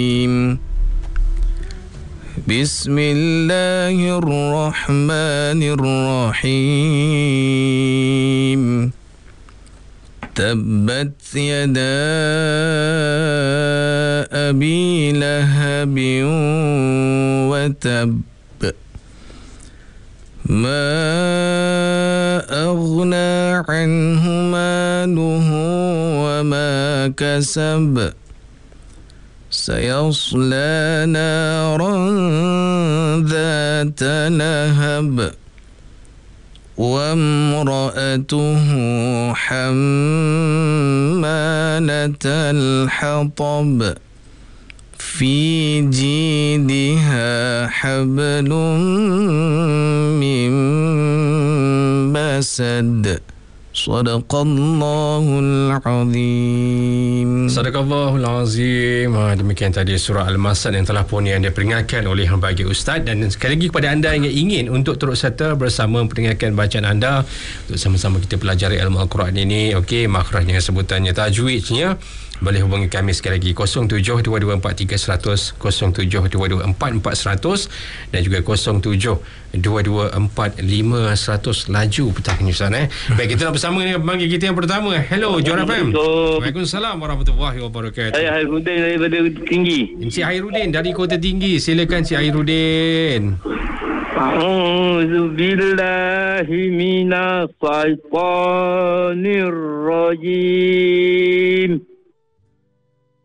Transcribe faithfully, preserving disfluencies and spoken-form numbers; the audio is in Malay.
بسم الله الرحمن الرحيم تبت يدا أبي لهب وتب ما أغنى عنه ماله وما كسب سيصلى نارا ذات لهب وامرأته حمالة الحطب في جيدها حبل من مسد Sadaqallahul Azim. Sadaqallahul Azim. Ha, demikian tadi surah Al-Masad yang telah pun yang diperingatkan oleh bagi Ustaz. Dan sekali lagi kepada anda yang ingin untuk turut serta bersama peringatkan bacaan anda untuk sama-sama kita pelajari ilmu Al-Quran ini. Okey, makhrajnya, sebutannya, tajwidnya, boleh hubungi kami sekali lagi kosong tujuh dua dua empat tiga seratus, kosong tujuh dua dua empat empat seratus dan juga kosong tujuh dua dua empat lima seratus. Laju petang ni Ustaz eh. Baik, kita nak bersama dengan pemanggil kita yang pertama. Hello Johor F M. Waalaikumsalam warahmatullahi wabarakatuh. Saya Hairudin daripada Tinggi. Encik Hairudin dari Kota Tinggi. Silakan Encik Hairudin. A'udzu billahi minas syaitanir rajim.